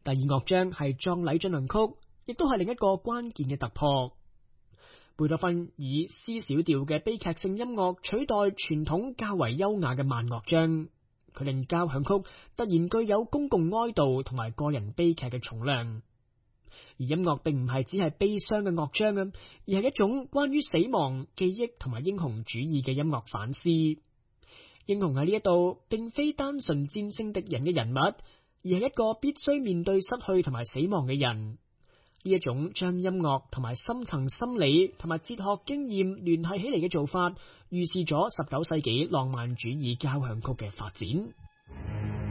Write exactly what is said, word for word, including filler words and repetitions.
第二樂章係葬禮進行曲，亦都係另一個關鍵嘅突破。貝多芬以 C 小調嘅悲劇性音樂取代傳統較為優雅嘅慢樂章，佢令交響曲突然具有公共哀悼同埋個人悲劇嘅重量。而音樂並唔係只係悲傷嘅樂章啊，而係一種關於死亡、記憶同埋英雄主義嘅音樂反思。英雄喺呢一度並非單純戰勝敵人嘅人物，而係一個必須面對失去同埋死亡嘅人。呢一種將音樂同埋深層心理同埋哲學經驗聯繫起嚟嘅做法，預示咗十九世紀浪漫主義交響曲嘅發展。